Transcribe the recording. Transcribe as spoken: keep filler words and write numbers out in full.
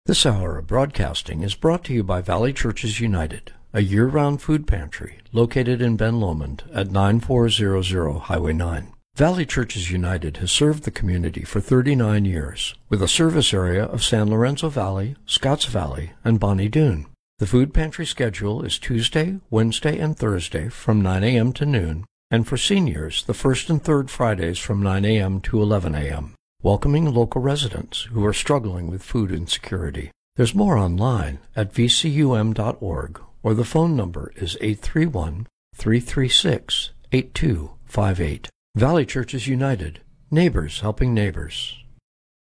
This hour of broadcasting is brought to you by Valley Churches United, a year-round food pantry located in Ben Lomond at nine four zero zero Highway nine. Valley Churches United has served the community for thirty-nine years, with a service area of San Lorenzo Valley, Scotts Valley, and Bonnie Doon. The food pantry schedule is Tuesday, Wednesday, and Thursday from nine a.m. to noon, and for seniors, the first and third Fridays from nine a.m. to eleven a.m., welcoming local residents who are struggling with food insecurity. There's more online at v c u m dot org, or the phone number is eight three one, three three six, eight two five eight. Valley Churches United, neighbors helping neighbors.